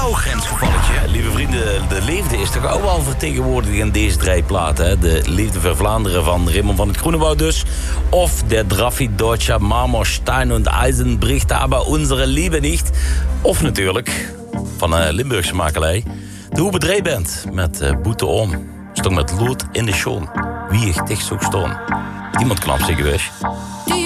grensgevalletje. Lieve vrienden, de liefde is toch ook wel vertegenwoordigd in deze drie platen. Hè? De liefde voor Vlaanderen van Raymond van het Groenewoud dus. Of der Draffi Deutscher Marmor, Stein und Eisen bricht aber unsere Liebe nicht. Of natuurlijk, van Limburgse makelij, de Hoebe Dreeband met Boete Om. Stond met Lood in de Schoon. Wie ik dicht zoek stoon. Iemand knap zeker weg.